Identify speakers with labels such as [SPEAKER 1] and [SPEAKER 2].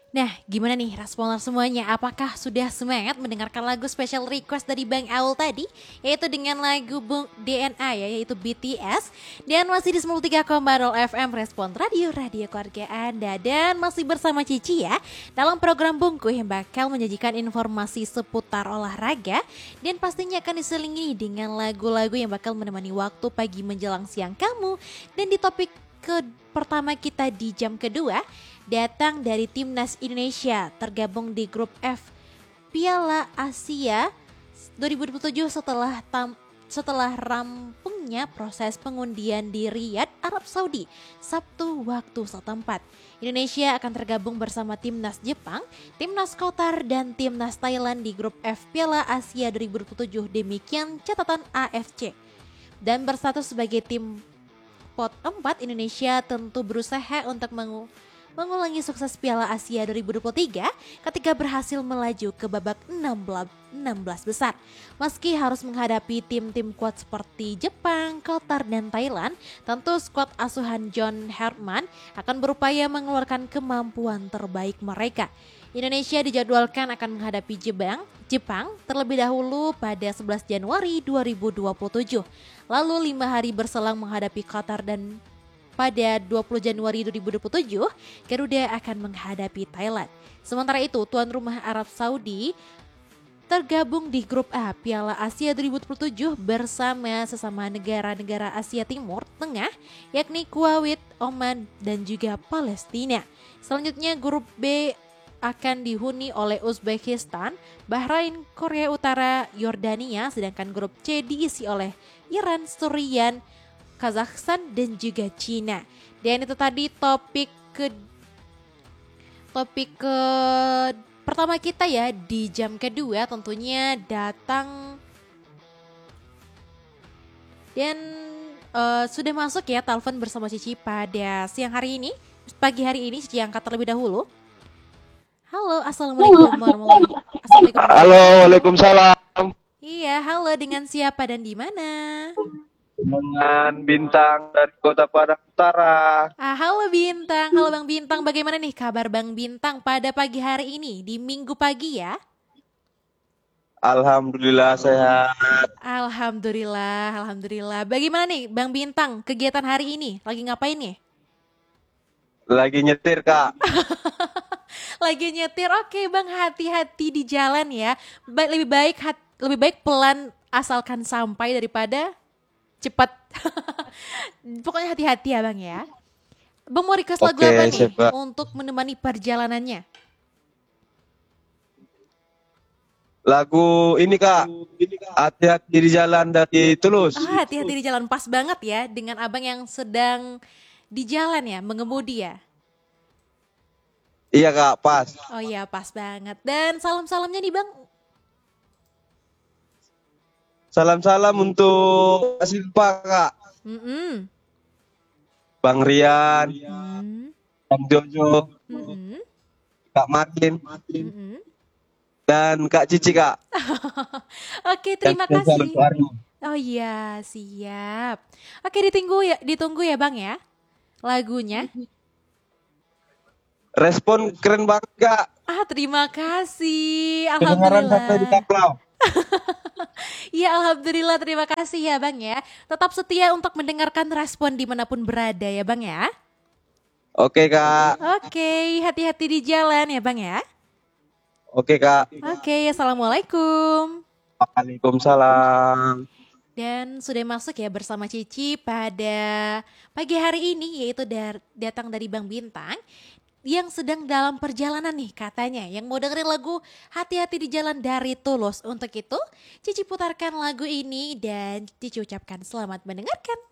[SPEAKER 1] Nah, gimana nih responder semuanya? Apakah sudah semangat mendengarkan lagu special request dari Bang Aul tadi? Yaitu dengan lagu Bung DNA ya, yaitu BTS. Dan masih di 93,0 FM Respon Radio keluarga Anda. Dan masih bersama Cici ya, dalam program Bungku yang bakal menyajikan informasi seputar olahraga. Dan pastinya akan diselingi dengan lagu-lagu yang bakal menemani waktu pagi menjelang siang kamu. Dan di topik pertama kita di jam kedua datang dari Timnas Indonesia tergabung di grup F Piala Asia 2027 setelah rampungnya proses pengundian di Riyadh, Arab Saudi, Sabtu waktu setempat. Indonesia akan tergabung bersama Timnas Jepang, Timnas Qatar, dan Timnas Thailand di grup F Piala Asia 2027, demikian catatan AFC. Dan berstatus sebagai tim pot 4, Indonesia tentu berusaha untuk mengulangi sukses Piala Asia 2023 ketika berhasil melaju ke babak 16 besar. Meski harus menghadapi tim-tim kuat seperti Jepang, Qatar, dan Thailand, tentu skuad asuhan John Herman akan berupaya mengeluarkan kemampuan terbaik mereka. Indonesia dijadwalkan akan menghadapi Jepang terlebih dahulu pada 11 Januari 2027. Lalu 5 hari berselang menghadapi Qatar dan pada 20 Januari 2027, Garuda akan menghadapi Thailand. Sementara itu, tuan rumah Arab Saudi tergabung di grup A Piala Asia 2027 bersama sesama negara-negara Asia Timur Tengah, yakni Kuwait, Oman, dan juga Palestina. Selanjutnya grup B akan dihuni oleh Uzbekistan, Bahrain, Korea Utara, Yordania, sedangkan grup C diisi oleh Iran, Surian, Kazakhstan, dan juga Cina. Dan itu tadi topik ke pertama kita ya di jam kedua, tentunya datang dan sudah masuk ya telepon bersama Cici pada siang hari ini. Pagi hari ini Cici angkat terlebih dahulu. Halo, assalamualaikum warahmatullahi wabarakatuh.
[SPEAKER 2] Halo, waalaikumsalam.
[SPEAKER 1] Iya, halo, dengan siapa dan di mana?
[SPEAKER 2] Dengan Bintang dari Kota Padang Utara.
[SPEAKER 1] Halo Bintang, halo Bang Bintang. Bagaimana nih kabar Bang Bintang pada pagi hari ini di Minggu pagi ya?
[SPEAKER 2] Alhamdulillah sehat.
[SPEAKER 1] Alhamdulillah. Bagaimana nih Bang Bintang kegiatan hari ini? Lagi ngapain nih?
[SPEAKER 2] Lagi nyetir, Kak.
[SPEAKER 1] Lagi nyetir. Oke Bang, hati-hati di jalan ya. Lebih baik pelan asalkan sampai daripada cepat. Pokoknya hati-hati ya Bang ya. Bang mau request lagu apa
[SPEAKER 2] Oke,
[SPEAKER 1] nih
[SPEAKER 2] siap, Kak.
[SPEAKER 1] untuk menemani perjalanannya?
[SPEAKER 2] Lagu ini, Kak. Hati-hati di jalan dari Tulus.
[SPEAKER 1] Hati-hati di jalan, pas banget ya dengan abang yang sedang di jalan ya, mengemudi ya.
[SPEAKER 2] Iya, Kak, pas.
[SPEAKER 1] Oh iya, pas banget. Dan salam-salamnya nih Bang.
[SPEAKER 2] Salam-salam untuk Silpa, Kak.
[SPEAKER 1] Mm-mm.
[SPEAKER 2] Bang Rian,
[SPEAKER 1] Mm.
[SPEAKER 2] Bang Jojo,
[SPEAKER 1] Mm-mm.
[SPEAKER 2] Kak Martin,
[SPEAKER 1] Mm-mm.
[SPEAKER 2] dan Kak Cici, Kak.
[SPEAKER 1] Oke,
[SPEAKER 2] Dan
[SPEAKER 1] terima
[SPEAKER 2] spesial
[SPEAKER 1] kasih.
[SPEAKER 2] untuk Arno.
[SPEAKER 1] Oh iya, siap. Oke, ditunggu ya Bang ya lagunya.
[SPEAKER 2] Respon keren banget, Kak.
[SPEAKER 1] Terima kasih.
[SPEAKER 2] Kedengaran sampai di
[SPEAKER 1] Alhamdulillah.
[SPEAKER 2] Kaplau.
[SPEAKER 1] Iya, alhamdulillah, terima kasih ya Bang ya. Tetap setia untuk mendengarkan respon dimanapun berada ya Bang ya.
[SPEAKER 2] Oke, Kak.
[SPEAKER 1] Oke, hati-hati di jalan ya Bang ya.
[SPEAKER 2] Oke, Kak.
[SPEAKER 1] Oke, assalamualaikum.
[SPEAKER 2] Waalaikumsalam.
[SPEAKER 1] Dan sudah masuk ya bersama Cici pada pagi hari ini, yaitu datang dari Bang Bintang yang sedang dalam perjalanan nih katanya, yang mau dengerin lagu Hati-hati di Jalan dari Tulus. Untuk itu Cici putarkan lagu ini dan Cici ucapkan selamat mendengarkan.